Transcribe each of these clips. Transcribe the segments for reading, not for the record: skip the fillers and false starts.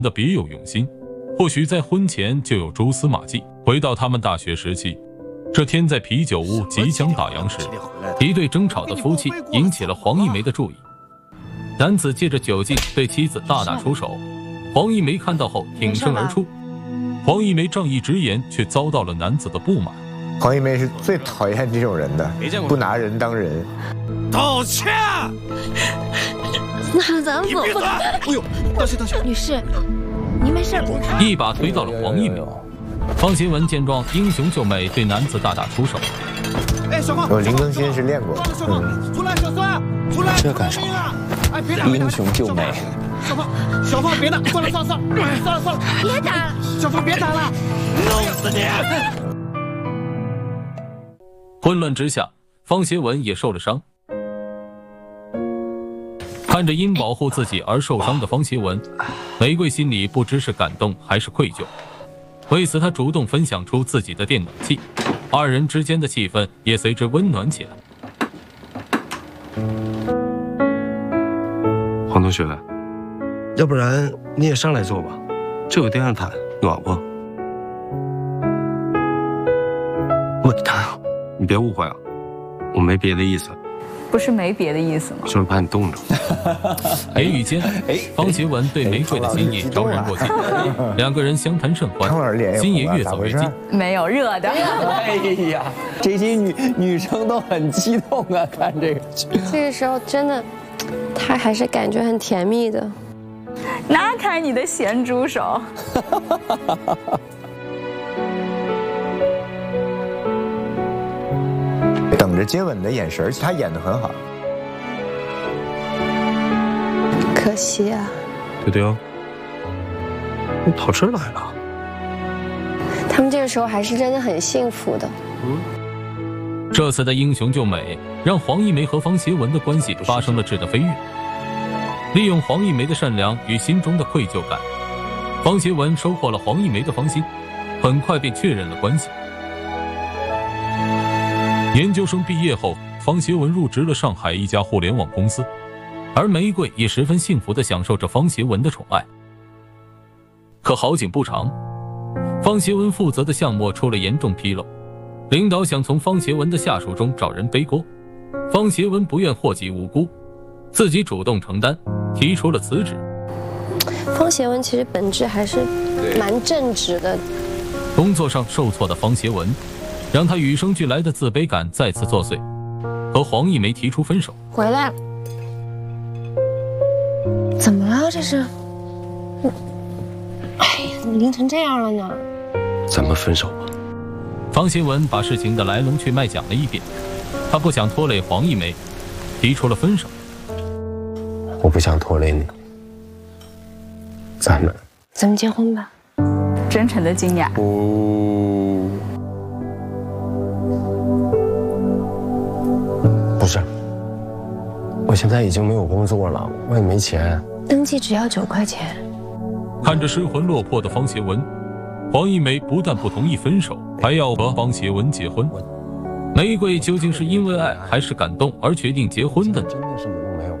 的别有用心，或许在婚前就有蛛丝马迹。回到他们大学时期，这天在啤酒屋即将打烊时，一对争吵的夫妻引起了黄一梅的注意。男子借着酒劲对妻子大打出手，黄一梅看到后挺身而出。黄一梅仗义直言，却遭到了男子的不满。 黄一梅是最讨厌这种人的，不拿人当人。 道歉。 那咱走吧。 哎呦，道歉道歉。 女士，您没事。 一把推到了黄一梅。方协文见状，英雄救美，对男子大打出手。 哎，小芳， 我林更新是练过。 出来，小孙，出来。 这干啥？ 哎，别打！ 英雄救美。 小芳，别打！算了， 别打！ 小芳，别打了，弄死你！ 混乱之下，方协文也受了伤。看着因保护自己而受伤的方协文，玫瑰心里不知是感动还是愧疚。为此，他主动分享出自己的电暖器，二人之间的气氛也随之温暖起来。 黄同学，要不然你也上来坐吧，这有电热毯，暖和。我的天，你别误会啊，我没别的意思。 不是没别的意思吗？ 就是怕你冻着。 言语间，方协文对玫瑰的心意昭然若揭，两个人相谈甚欢，心也越走越近。 没有热的。 哎呀，这些女生都很激动啊！看这个， 这个时候真的，他还是感觉很甜蜜的。 拿开你的咸猪手！ 等着接吻的眼神，他演得很好。 可惜啊， 丢丢，你跑这儿来了？ 他们这个时候还是真的很幸福的。 这次的英雄救美，让黄一梅和方协文的关系发生了质的飞跃。利用黄一梅的善良与心中的愧疚感，方协文收获了黄一梅的芳心，很快便确认了关系。研究生毕业后，方协文入职了上海一家互联网公司，而玫瑰也十分幸福地享受着方协文的宠爱。可好景不长，方协文负责的项目出了严重纰漏，领导想从方协文的下属中找人背锅，方协文不愿祸及无辜，自己主动承担，提出了辞职。 方协文其实本质还是蛮正直的。 工作上受挫的方协文，让他与生俱来的自卑感再次作祟，和黄一梅提出分手。 回来了，怎么了？这是？哎呀，怎么淋成这样了呢？ 咱们分手吧。 方协文把事情的来龙去脉讲了一遍，他不想拖累黄一梅，提出了分手。 我不想拖累你，咱们结婚吧。 真诚的惊讶。 不是，我现在已经没有工作了，我也没钱。 登记只要9块钱。 看着失魂落魄的方协文，黄一梅不但不同意分手，还要和方协文结婚。玫瑰究竟是因为爱还是感动而决定结婚的呢？ 真的什么都没有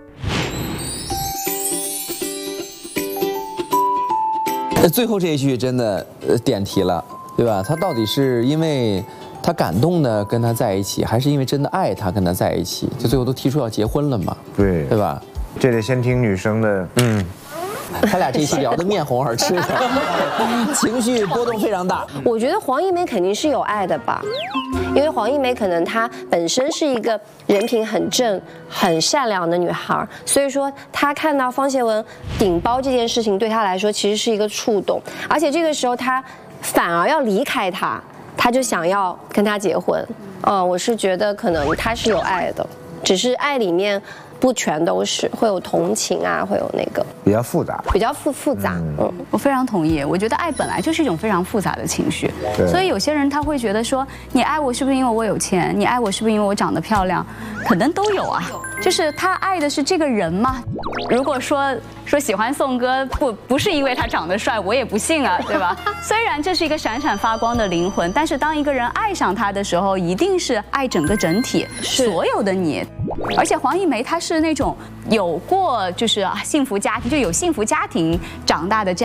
了。 最后这一句真的点题了，对吧？他到底是因为他感动的跟他在一起，还是因为真的爱他跟他在一起？就最后都提出要结婚了嘛？ 对， 对吧？ 这得先听女生的。 他俩这一期聊得面红耳赤的，情绪波动非常大。 我觉得黄一梅肯定是有爱的吧，因为黄一梅可能她本身是一个人品很正、很善良的女孩，所以说她看到方协文顶包这件事情对她来说其实是一个触动，而且这个时候她反而要离开他，她就想要跟他结婚。我是觉得可能她是有爱的，只是爱里面不全都是，会有同情啊，会有那个比较复杂， 复杂。 我非常同意。我觉得爱本来就是一种非常复杂的情绪，所以有些人他会觉得说，你爱我是不是因为我有钱？你爱我是不是因为我长得漂亮？可能都有啊，就是他爱的是这个人嘛。如果说喜欢宋哥不是因为他长得帅，我也不信啊，对吧？虽然这是一个闪闪发光的灵魂，但是当一个人爱上他的时候，一定是爱整个整体，所有的你。 而且黄一梅她是那种有过就是幸福家庭，就有幸福家庭长大的这样。